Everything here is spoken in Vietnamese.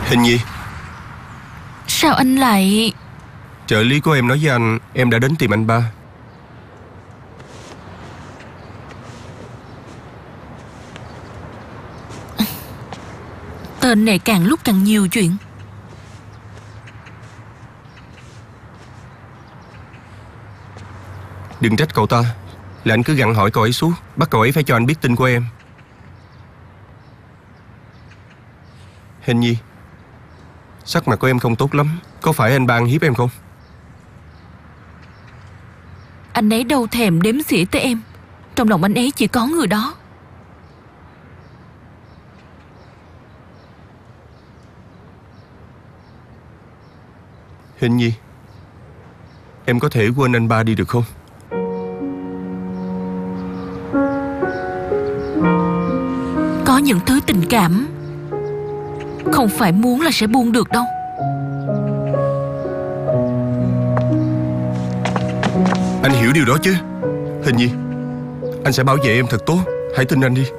Hình Nhi, Sao anh lại... trợ lý của em nói với anh em đã đến tìm anh ba. Tên này càng lúc càng nhiều chuyện. Đừng trách cậu ta, là anh cứ gặng hỏi cậu ấy suốt, bắt cậu ấy phải cho anh biết tin của em. Hình Nhi, sắc mặt của em không tốt lắm. Có phải anh ba ăn hiếp em không? Anh ấy đâu thèm đếm xỉa tới em. Trong lòng anh ấy chỉ có người đó. Hình Nhi, em có thể quên anh ba đi được không? Có những thứ tình cảm không phải muốn là sẽ buông được đâu. Anh hiểu điều đó chứ. Hình Nhi, anh sẽ bảo vệ em thật tốt. Hãy tin anh đi.